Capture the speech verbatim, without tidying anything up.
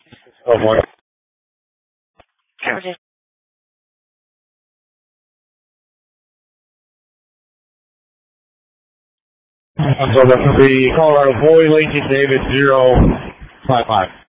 Oh boy. Coverage. So that's going to be Colorado Boy, Lincoln David zero five five.